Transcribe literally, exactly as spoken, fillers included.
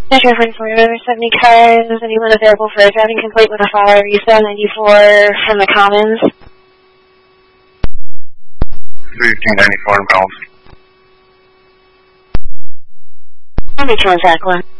Metro forty-four seventy cars, is anyone available for a driving complaint with a file Risa ninety-four from the Commons? fifteen ninety-four inbound. Let me transact one.